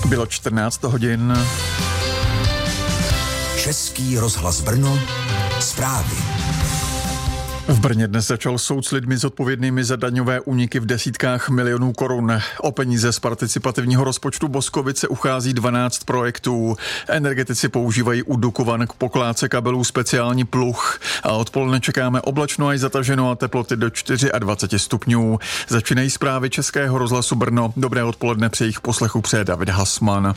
Bylo 14 hodin. Český rozhlas Brno, zprávy. V Brně dnes začal soud s lidmi zodpovědnými za daňové úniky v desítkách milionů korun. O peníze z participativního rozpočtu Boskovice uchází 12 projektů. Energetici používají u Dukovan k pokládce kabelů speciální pluh. A odpoledne čekáme oblačno až zataženo a teploty do 24 stupňů. Začínají zprávy Českého rozhlasu Brno. Dobré odpoledne, při jejich poslechu přeje David Hasman.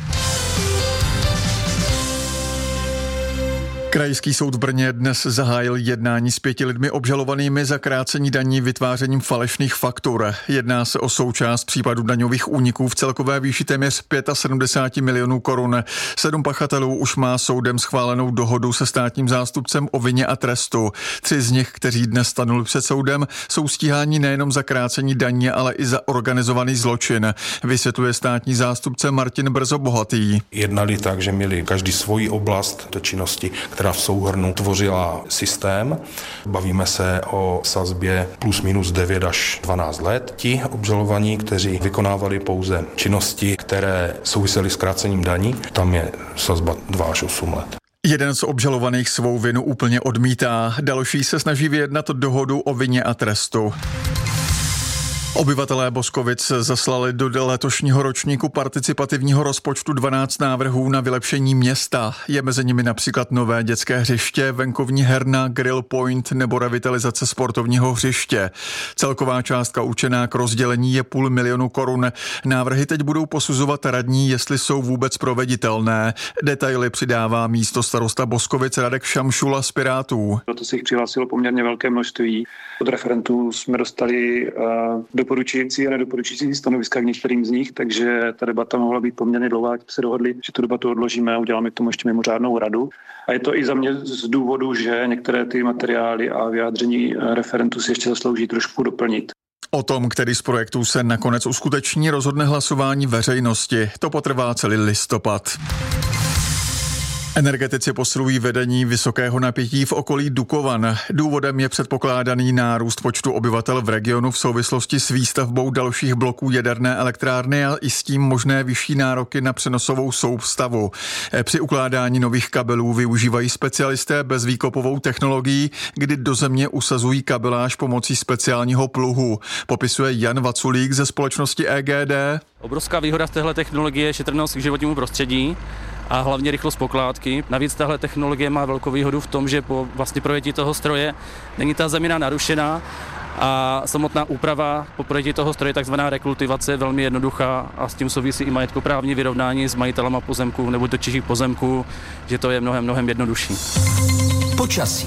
Krajský soud v Brně dnes zahájil jednání s 5 lidmi obžalovanými za krácení daní vytvářením falešných faktur. Jedná se o součást případu daňových úniků v celkové výši téměř 75 milionů korun. 7 pachatelů už má soudem schválenou dohodu se státním zástupcem o vině a trestu. 3 z nich, kteří dnes stanuli před soudem, jsou stíháni nejenom za krácení daní, ale i za organizovaný zločin, vysvětluje státní zástupce Martin Brzobohatý. Jednali tak, že měli každý svoji oblast do činnosti, která v souhrnu tvořila systém. Bavíme se o sazbě plus minus 9 až 12 let. Ti obžalovaní, kteří vykonávali pouze činnosti, které souvisely s krácením daní, tam je sazba 2 až 8 let. Jeden z obžalovaných svou vinu úplně odmítá, další se snaží vyjednat dohodu o vině a trestu. Obyvatelé Boskovic zaslali do letošního ročníku participativního rozpočtu 12 návrhů na vylepšení města. Je mezi nimi například nové dětské hřiště, venkovní herna, grill point nebo revitalizace sportovního hřiště. Celková částka určená k rozdělení je 500 000 korun. Návrhy teď budou posuzovat radní, jestli jsou vůbec proveditelné. Detaily přidává místostarosta Boskovic Radek Šamšula z Pirátů. Proto se jich přihlásilo poměrně velké množství. Od referentů jsme dostali doporučující a nedoporučující stanoviska k některým z nich, takže ta debata mohla být poměrně dlouhá, se dohodli, že tu debatu odložíme a uděláme k tomu ještě mimořádnou radu. A je to i za mě z důvodu, že některé ty materiály a vyjádření referentů si ještě zaslouží trošku doplnit. O tom, který z projektů se nakonec uskuteční, rozhodne hlasování veřejnosti. To potrvá celý listopad. Energetici posilují vedení vysokého napětí v okolí Dukovan. Důvodem je předpokládaný nárůst počtu obyvatel v regionu v souvislosti s výstavbou dalších bloků jaderné elektrárny a i s tím možné vyšší nároky na přenosovou soustavu. Při ukládání nových kabelů využívají specialisté bezvýkopovou technologií, kdy do země usazují kabeláž pomocí speciálního pluhu. Popisuje Jan Vaculík ze společnosti EGD. Obrovská výhoda z téhle technologie je šetrnost k životnímu prostředí a hlavně rychlost pokládky. Navíc tahle technologie má velkou výhodu v tom, že po projetí toho stroje není ta zemina narušená a samotná úprava po projetí toho stroje, takzvaná rekultivace, je velmi jednoduchá a s tím souvisí i majetkoprávní vyrovnání s majitelama pozemků nebo dočích pozemků, že to je mnohem jednodušší. Počasí.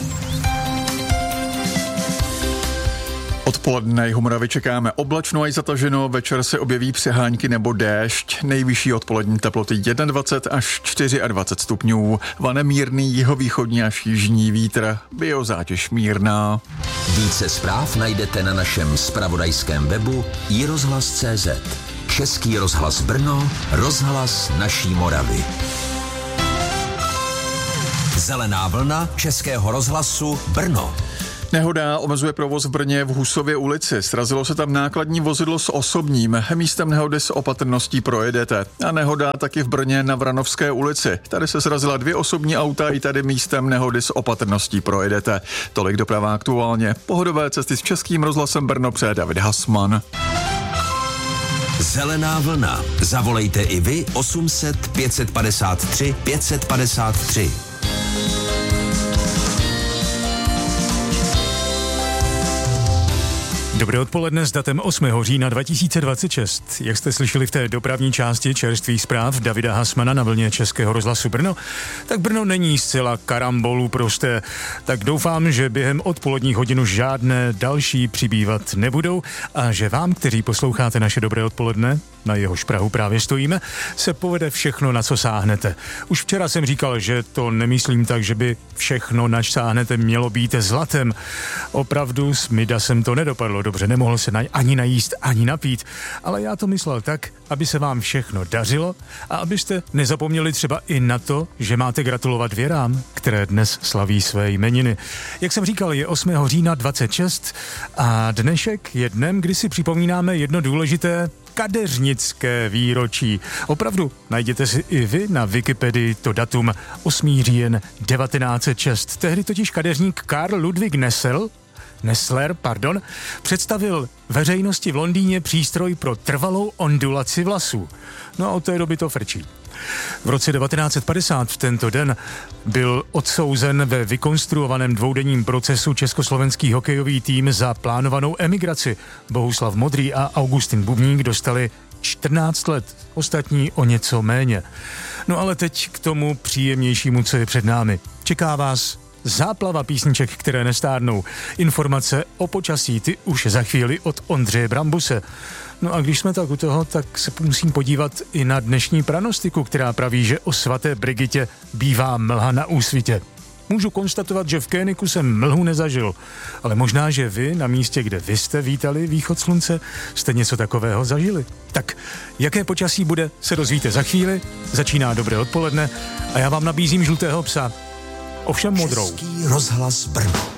Odpoledne na Jihomoravě čekáme oblačno až zataženo, večer se objeví přehánky nebo déšť. Nejvyšší odpolední teploty 21 až 24 stupňů. Vane mírný jihovýchodní až jižní vítr, biozátěž mírná. Více zpráv najdete na našem zpravodajském webu iRozhlas.cz. Český rozhlas Brno, rozhlas naší Moravy. Zelená vlna Českého rozhlasu Brno. Nehoda omezuje provoz v Brně v Husově ulici. Srazilo se tam nákladní vozidlo s osobním. Místem nehody s opatrností projedete. A nehoda taky v Brně na Vranovské ulici. Tady se srazila 2 osobní auta, i tady místem nehody s opatrností projedete. Tolik doprava aktuálně. Pohodové cesty s Českým rozhlasem Brno přeje David Hasman. Zelená vlna. Zavolejte i vy 800 553 553. Dobré odpoledne s datem 8. října 2026. Jak jste slyšeli v té dopravní části čerstvých zpráv Davida Hasmana na vlně Českého rozhlasu Brno, tak Brno není zcela karambolu prosté. Tak doufám, že během odpoledních hodin už žádné další přibývat nebudou a že vám, kteří posloucháte naše dobré odpoledne, na jehož prahu právě stojíme, se povede všechno, na co sáhnete. Už včera jsem říkal, že to nemyslím tak, že by všechno, nač sáhnete, mělo být zlatem. Opravdu s Midasem to nedopadlo dobře, nemohl se ani najíst, ani napít, ale já to myslel tak, aby se vám všechno dařilo a abyste nezapomněli třeba i na to, že máte gratulovat Věrám, které dnes slaví své jmeniny. Jak jsem říkal, je 8. října 26 a dnešek je dnem, kdy si připomínáme jedno důležité kadeřnické výročí. Opravdu, najděte si i vy na Wikipedii to datum 8. říjen 1906. Tehdy totiž kadeřník Karl Ludwig Nessler, představil veřejnosti v Londýně přístroj pro trvalou ondulaci vlasů. No a od té doby to frčí. V roce 1950 v tento den byl odsouzen ve vykonstruovaném dvoudenním procesu československý hokejový tým za plánovanou emigraci. Bohuslav Modrý a Augustin Bubník dostali 14 let, ostatní o něco méně. No ale teď k tomu příjemnějšímu, co je před námi. Čeká vás záplava písniček, které nestárnou. Informace o počasí, ty už za chvíli od Ondřeje Brambuse. No a když jsme tak u toho, tak se musím podívat i na dnešní pranostiku, která praví, že o svaté Brigitě bývá mlha na úsvitě. Můžu konstatovat, že v Kéniku jsem mlhu nezažil, ale možná, že vy na místě, kde vy jste vítali východ slunce, jste něco takového zažili. Tak jaké počasí bude, se dozvíte za chvíli. Začíná dobré odpoledne a já vám nabízím žlutého psa. Ovšem modrou. Český rozhlas Brno.